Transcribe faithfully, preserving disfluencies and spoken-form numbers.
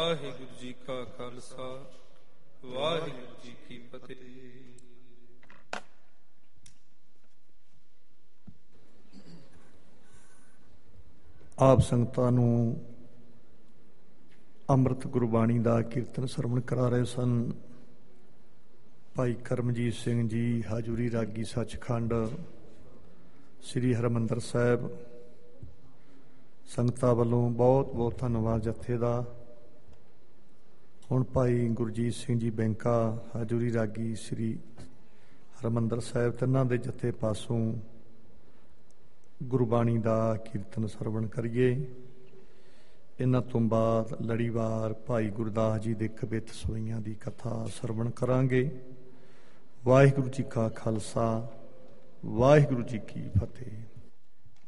ਵਾਹਿਗੁਰੂ ਜੀ ਕਾ ਖਾਲਸਾ, ਵਾਹਿਗੁਰੂ ਜੀ ਕੀ ਫਤਿਹ। ਆਪ ਸੰਗਤਾਂ ਨੂੰ ਅੰਮ੍ਰਿਤ ਗੁਰਬਾਣੀ ਦਾ ਕੀਰਤਨ ਸਰਵਣ ਕਰਾ ਰਹੇ ਸਨ ਭਾਈ ਕਰਮਜੀਤ ਸਿੰਘ ਜੀ, ਹਾਜ਼ੂਰੀ ਰਾਗੀ ਸੱਚਖੰਡ ਸ੍ਰੀ ਹਰਿਮੰਦਰ ਸਾਹਿਬ। ਸੰਗਤਾਂ ਵੱਲੋਂ ਬਹੁਤ ਬਹੁਤ ਧੰਨਵਾਦ ਜੱਥੇ ਦਾ। ਹੁਣ ਭਾਈ ਗੁਰਜੀਤ ਸਿੰਘ ਜੀ ਬੈਂਕਾ, ਹਾਜ਼ੂਰੀ ਰਾਗੀ ਸ੍ਰੀ ਹਰਿਮੰਦਰ ਸਾਹਿਬ, ਤਿੰਨਾਂ ਦੇ ਜੱਥੇ ਪਾਸੋਂ ਗੁਰਬਾਣੀ ਦਾ ਕੀਰਤਨ ਸਰਵਣ ਕਰੀਏ। ਇਹਨਾਂ ਤੋਂ ਬਾਅਦ ਲੜੀਵਾਰ ਭਾਈ ਗੁਰਦਾਸ ਜੀ ਦੇ ਕਵਿਤ ਸੋਈਆਂ ਦੀ ਕਥਾ ਸਰਵਣ ਕਰਾਂਗੇ। ਵਾਹਿਗੁਰੂ ਜੀ ਕਾ ਖਾਲਸਾ, ਵਾਹਿਗੁਰੂ ਜੀ ਕੀ ਫਤਿਹ।